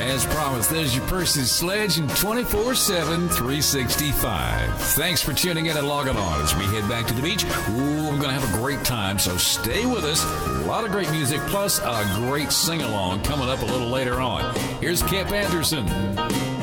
As promised, there's your Percy Sledge and 24/7, 365. Thanks for tuning in and logging on as we head back to the beach. Ooh, we're going to have a great time, so stay with us. A lot of great music, plus a great sing-along coming up a little later on. Here's Kip Anderson.